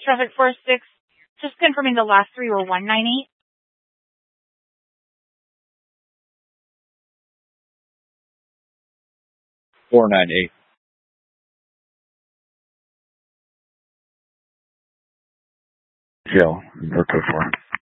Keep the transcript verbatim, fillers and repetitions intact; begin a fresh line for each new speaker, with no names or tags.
Traffic four six, just confirming the last three were one nine eight.
four nine eight.
Jill, North Code four.